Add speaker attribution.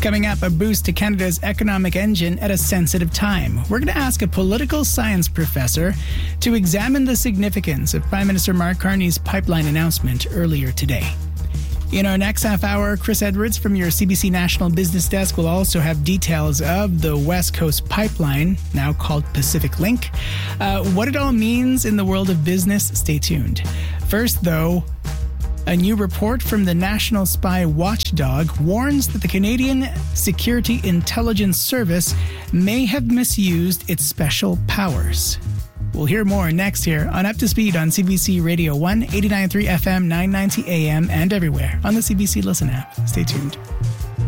Speaker 1: Coming up, a boost to Canada's economic engine at a sensitive time. We're going to ask a political science professor to examine the significance of Prime Minister Mark Carney's pipeline announcement earlier today. In our next half hour, Chris Edwards from your CBC National Business Desk will also have details of the West Coast Pipeline, now called Pacific Link. What it all means in the world of business, stay tuned. First, though, a new report from the National Spy Watchdog warns that the Canadian Security Intelligence Service may have misused its special powers. We'll hear more next here on Up to Speed on CBC Radio 1, 89.3 FM, 990 AM, and everywhere on the CBC Listen app. Stay tuned.